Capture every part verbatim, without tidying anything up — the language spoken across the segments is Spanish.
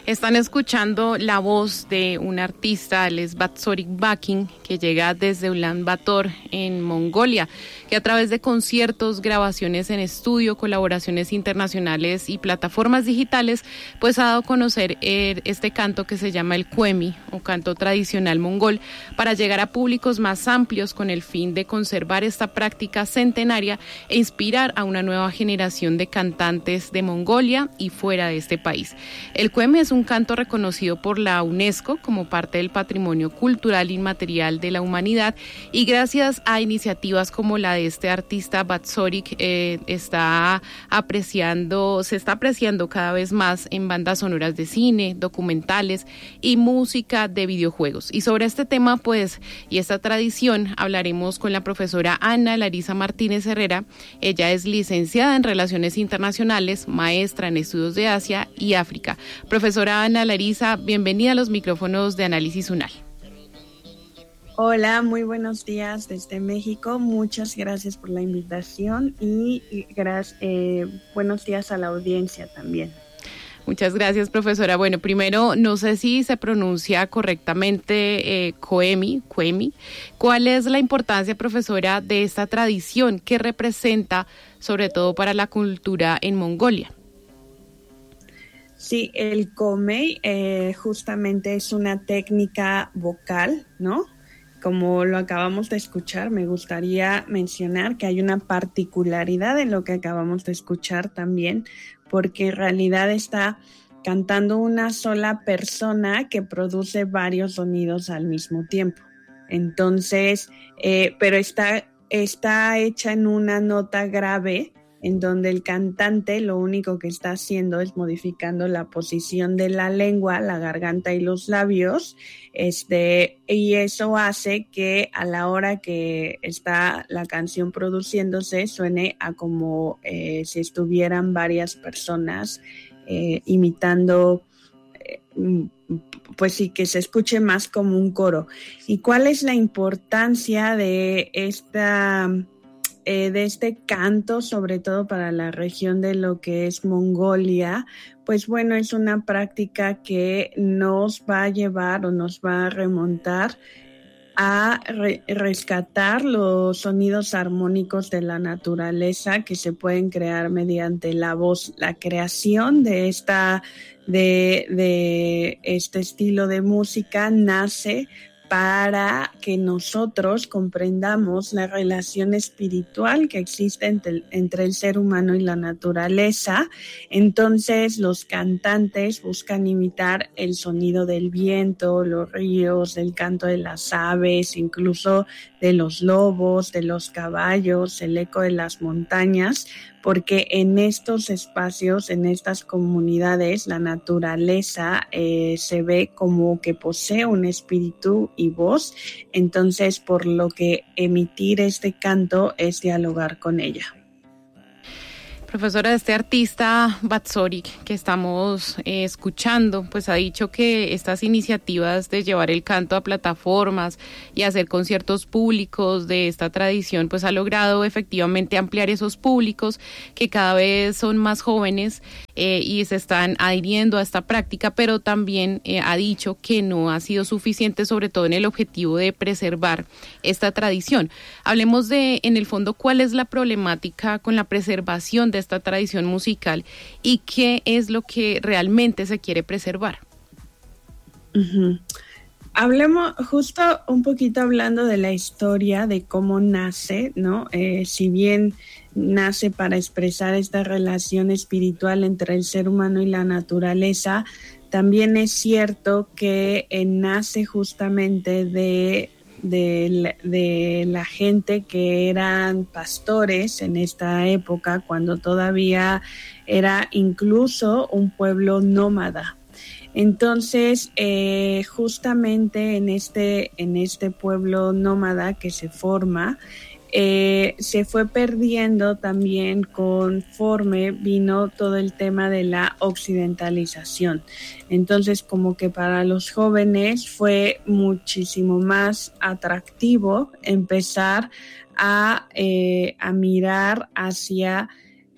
Están escuchando la voz de un artista, él es Batzorik Bakin, que llega desde Ulan Bator, en Mongolia, que a través de conciertos, grabaciones en estudio, colaboraciones internacionales y plataformas digitales, pues ha dado a conocer este canto que se llama el Kuemi, o canto tradicional mongol, para llegar a públicos más amplios con el fin de conservar esta práctica centenaria e inspirar a una nueva generación de cantantes de Mongolia y fuera de este país. El Kuemi es un canto reconocido por la UNESCO como parte del patrimonio cultural inmaterial de la humanidad, y gracias a iniciativas como la de este artista Batzorik eh, está apreciando, se está apreciando cada vez más en bandas sonoras de cine, documentales y música de videojuegos. Y sobre este tema, pues, y esta tradición, hablaremos con la profesora Ana Larisa Martínez Herrera. Ella es licenciada en Relaciones Internacionales, maestra en Estudios de Asia y África. Profesora Ana Larisa, bienvenida a los micrófonos de Análisis UNAL. Hola, muy buenos días desde México. Muchas gracias por la invitación y, y gracias, eh, buenos días a la audiencia también. Muchas gracias, profesora. Bueno, primero, no sé si se pronuncia correctamente eh, Kuemi, Kuemi. ¿Cuál es la importancia, profesora, de esta tradición que representa, sobre todo para la cultura en Mongolia? Sí, el Kuemi eh, justamente es una técnica vocal, ¿no? Como lo acabamos de escuchar, me gustaría mencionar que hay una particularidad en lo que acabamos de escuchar también, porque en realidad está cantando una sola persona que produce varios sonidos al mismo tiempo. Entonces, eh, pero está, está hecha en una nota grave, en donde el cantante lo único que está haciendo es modificando la posición de la lengua, la garganta y los labios, este, y eso hace que a la hora que está la canción produciéndose suene a como eh, si estuvieran varias personas eh, imitando, eh, pues sí, que se escuche más como un coro. ¿Y cuál es la importancia de esta... Eh, de este canto, sobre todo para la región de lo que es Mongolia? Pues bueno, es una práctica que nos va a llevar o nos va a remontar a re- rescatar los sonidos armónicos de la naturaleza que se pueden crear mediante la voz. La creación de esta de, de este estilo de música nace para que nosotros comprendamos la relación espiritual que existe entre, entre el ser humano y la naturaleza. Entonces, los cantantes buscan imitar el sonido del viento, los ríos, el canto de las aves, incluso de los lobos, de los caballos, el eco de las montañas, porque en estos espacios, en estas comunidades, la naturaleza eh, se ve como que posee un espíritu y voz. Entonces, por lo que emitir este canto es dialogar con ella. Profesora, este artista Batzorik que estamos eh, escuchando, pues ha dicho que estas iniciativas de llevar el canto a plataformas y hacer conciertos públicos de esta tradición, pues ha logrado efectivamente ampliar esos públicos que cada vez son más jóvenes eh, y se están adhiriendo a esta práctica, pero también eh, ha dicho que no ha sido suficiente, sobre todo en el objetivo de preservar esta tradición. Hablemos de, en el fondo, cuál es la problemática con la preservación de esta tradición musical y qué es lo que realmente se quiere preservar. Uh-huh. Hablemos justo un poquito hablando de la historia de cómo nace, ¿no? Eh, si bien nace para expresar esta relación espiritual entre el ser humano y la naturaleza, también es cierto que eh, nace justamente de De la, de la gente que eran pastores en esta época, cuando todavía era incluso un pueblo nómada. Entonces, eh, justamente en este, en este pueblo nómada que se forma, Eh, se fue perdiendo también conforme vino todo el tema de la occidentalización. Entonces, como que para los jóvenes fue muchísimo más atractivo empezar a, eh, a mirar hacia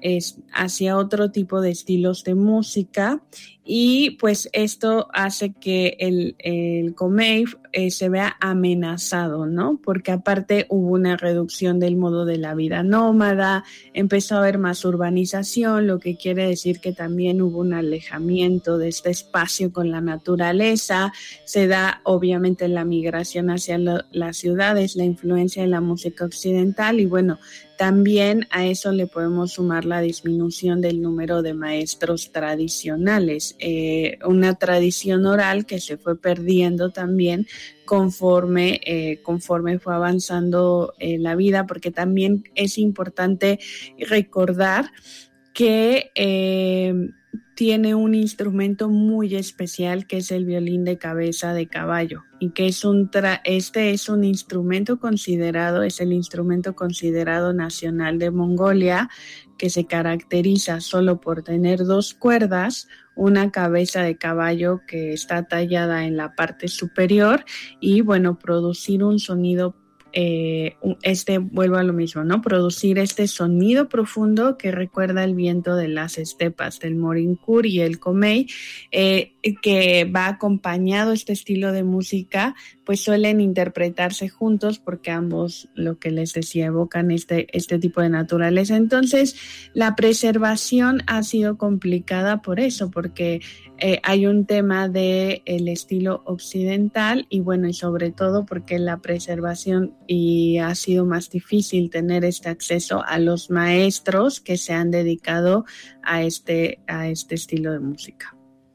es hacia otro tipo de estilos de música, y pues esto hace que el, el Comey eh, se vea amenazado, ¿no? Porque aparte hubo una reducción del modo de la vida nómada, empezó a haber más urbanización, lo que quiere decir que también hubo un alejamiento de este espacio con la naturaleza, se da obviamente la migración hacia lo, las ciudades, la influencia de la música occidental, y bueno, también a eso le podemos sumar la disminución del número de maestros tradicionales, eh, una tradición oral que se fue perdiendo también conforme, eh, conforme fue avanzando eh, la vida, porque también es importante recordar que eh, tiene un instrumento muy especial que es el violín de cabeza de caballo, y que es un tra- este es un instrumento considerado, es el instrumento considerado nacional de Mongolia, que se caracteriza solo por tener dos cuerdas, una cabeza de caballo que está tallada en la parte superior y bueno, producir un sonido Eh, este, vuelvo a lo mismo, ¿no? Producir este sonido profundo que recuerda el viento de las estepas, del Morincur y el Comey, eh, que va acompañado este estilo de música, pues suelen interpretarse juntos porque ambos, lo que les decía, evocan este, este tipo de naturaleza. Entonces, la preservación ha sido complicada por eso, porque eh, hay un tema de el estilo occidental y bueno, y sobre todo porque la preservación y ha sido más difícil tener este acceso a los maestros que se han dedicado a este, a este estilo de música.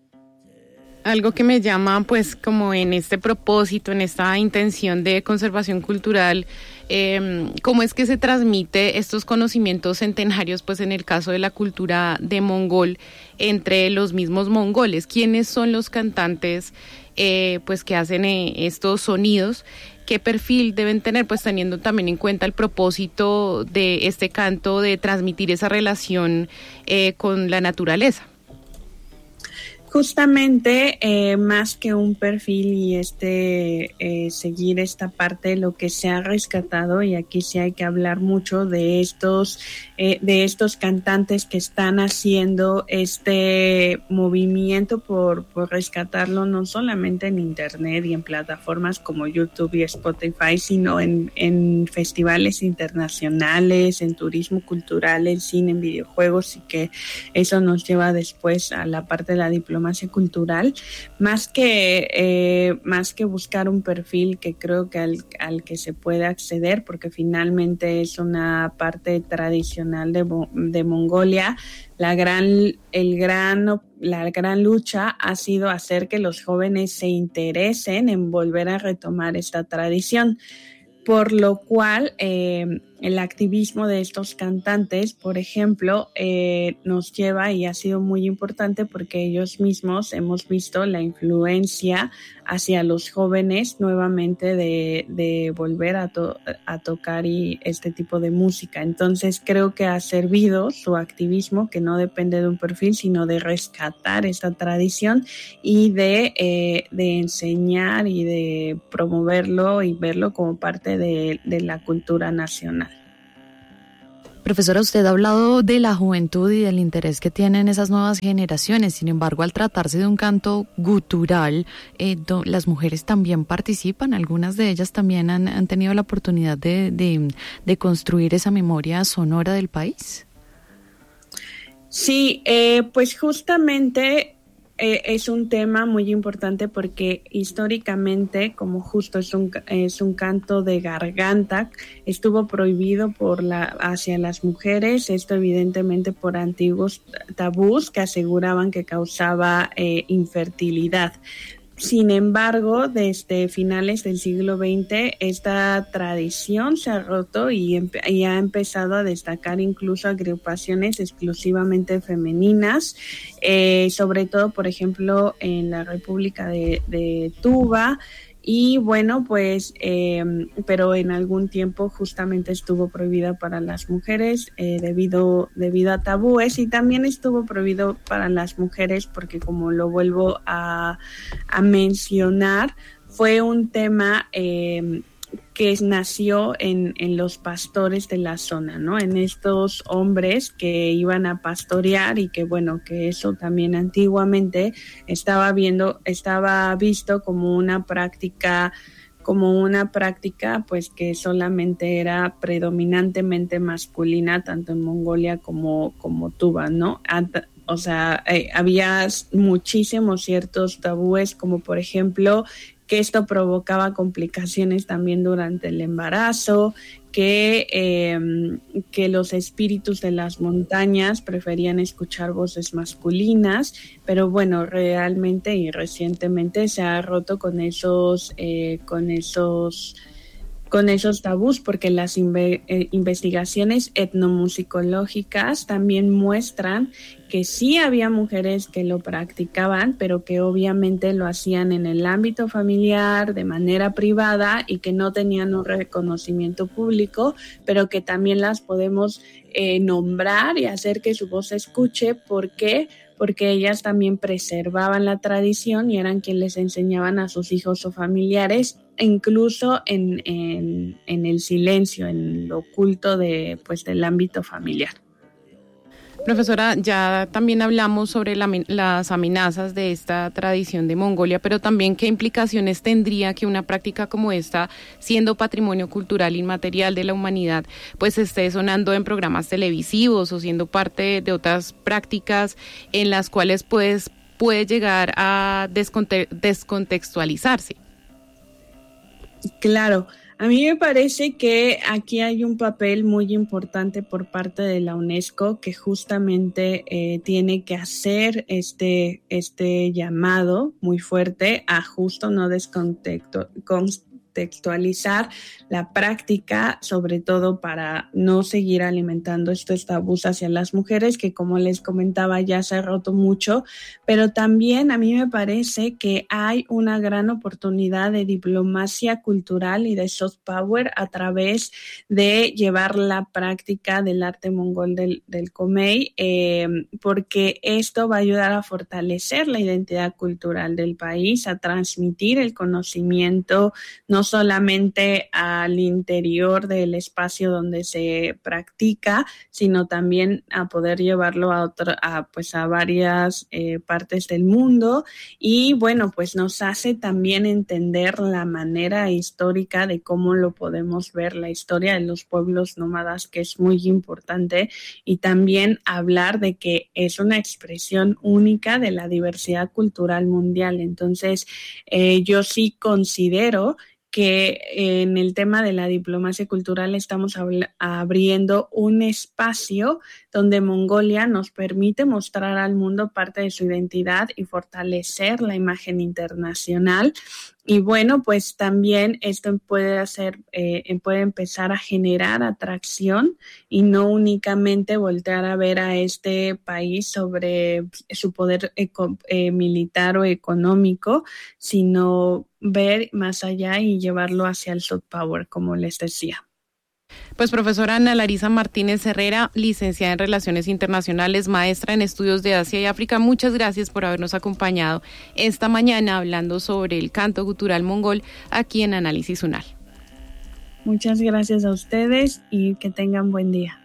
Algo que me llama pues como en este propósito, en esta intención de conservación cultural, eh, cómo es que se transmite estos conocimientos centenarios, pues en el caso de la cultura de mongol, entre los mismos mongoles. ¿Quiénes son los cantantes eh, pues que hacen eh, estos sonidos? ¿Qué perfil deben tener? Pues teniendo también en cuenta el propósito de este canto de transmitir esa relación eh, con la naturaleza. Justamente, eh, más que un perfil y este eh, seguir esta parte, lo que se ha rescatado, y aquí sí hay que hablar mucho de estos eh, de estos cantantes que están haciendo este movimiento por, por rescatarlo, no solamente en internet y en plataformas como YouTube y Spotify, sino en, en festivales internacionales, en turismo cultural, en cine, en videojuegos, y que eso nos lleva después a la parte de la diplomacia cultural, más que eh, más que buscar un perfil que creo que al, al que se puede acceder, porque finalmente es una parte tradicional de, de Mongolia. La gran, el gran, la gran lucha ha sido hacer que los jóvenes se interesen en volver a retomar esta tradición. Por lo cual, eh, el activismo de estos cantantes, por ejemplo, eh, nos lleva, y ha sido muy importante porque ellos mismos hemos visto la influencia hacia los jóvenes nuevamente de, de volver a, to- a tocar y este tipo de música. Entonces creo que ha servido su activismo, que no depende de un perfil, sino de rescatar esta tradición y de, eh, de enseñar y de promoverlo y verlo como parte de, de la cultura nacional. Profesora, usted ha hablado de la juventud y del interés que tienen esas nuevas generaciones. Sin embargo, al tratarse de un canto gutural, eh, do, las mujeres también participan. Algunas de ellas también han, han tenido la oportunidad de, de, de construir esa memoria sonora del país. Sí, eh, pues justamente eh, es un tema muy importante porque históricamente, como justo es un es un canto de garganta, estuvo prohibido por la hacia las mujeres, esto evidentemente por antiguos tabús que aseguraban que causaba eh, infertilidad. Sin embargo, desde finales del siglo veinte, esta tradición se ha roto y, empe- y ha empezado a destacar incluso agrupaciones exclusivamente femeninas, eh, sobre todo, por ejemplo, en la República de, de Tuva. Y bueno, pues, eh, pero en algún tiempo justamente estuvo prohibida para las mujeres eh, debido, debido a tabúes, y también estuvo prohibido para las mujeres porque, como lo vuelvo a, a mencionar, fue un tema eh, que nació en, en los pastores de la zona, ¿no? En estos hombres que iban a pastorear y que, bueno, que eso también antiguamente estaba viendo, estaba visto como una práctica, como una práctica, pues que solamente era predominantemente masculina, tanto en Mongolia como, como Tuva, ¿no? O sea, eh, había muchísimos ciertos tabúes, como por ejemplo que esto provocaba complicaciones también durante el embarazo, que, eh, que los espíritus de las montañas preferían escuchar voces masculinas, pero bueno, realmente y recientemente se ha roto con esos, eh, con esos con esos tabús, porque las inve- eh, investigaciones etnomusicológicas también muestran que sí había mujeres que lo practicaban, pero que obviamente lo hacían en el ámbito familiar, de manera privada, y que no tenían un reconocimiento público, pero que también las podemos eh, nombrar y hacer que su voz se escuche. ¿Por qué? Porque ellas también preservaban la tradición y eran quienes les enseñaban a sus hijos o familiares, incluso en, en, en el silencio, en lo oculto de, pues, del ámbito familiar. Profesora, ya también hablamos sobre la, las amenazas de esta tradición de Mongolia, pero también qué implicaciones tendría que una práctica como esta, siendo patrimonio cultural inmaterial de la humanidad, pues esté sonando en programas televisivos o siendo parte de otras prácticas en las cuales pues puede llegar a desconte- descontextualizarse. Claro. A mí me parece que aquí hay un papel muy importante por parte de la UNESCO que justamente eh, tiene que hacer este, este llamado muy fuerte a justo no descontextualizar contextualizar la práctica, sobre todo para no seguir alimentando estos tabús hacia las mujeres, que como les comentaba ya se ha roto mucho, pero también a mí me parece que hay una gran oportunidad de diplomacia cultural y de soft power a través de llevar la práctica del arte mongol del, del Komei, eh, porque esto va a ayudar a fortalecer la identidad cultural del país, a transmitir el conocimiento no solamente al interior del espacio donde se practica, sino también a poder llevarlo a otro, a, pues a varias eh, partes del mundo. Y bueno, pues nos hace también entender la manera histórica de cómo lo podemos ver, la historia de los pueblos nómadas, que es muy importante, y también hablar de que es una expresión única de la diversidad cultural mundial. Entonces, eh, yo sí considero que en el tema de la diplomacia cultural estamos habl- abriendo un espacio donde Mongolia nos permite mostrar al mundo parte de su identidad y fortalecer la imagen internacional. Y bueno, pues también esto puede hacer, eh, puede empezar a generar atracción y no únicamente voltear a ver a este país sobre su poder eco, eh, militar o económico, sino ver más allá y llevarlo hacia el soft power, como les decía. Pues profesora Ana Larisa Martínez Herrera, licenciada en Relaciones Internacionales, maestra en Estudios de Asia y África, muchas gracias por habernos acompañado esta mañana hablando sobre el canto gutural mongol aquí en Análisis UNAL. Muchas gracias a ustedes y que tengan buen día.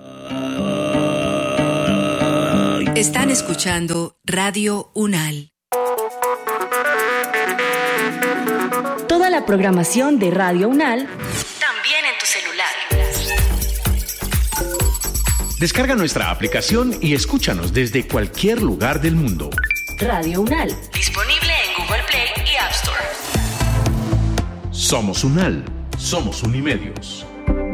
Están escuchando Radio UNAL. Toda la programación de Radio UNAL también en tu celular. Descarga nuestra aplicación y escúchanos desde cualquier lugar del mundo. Radio UNAL. Disponible en Google Play y App Store. Somos UNAL. Somos Unimedios.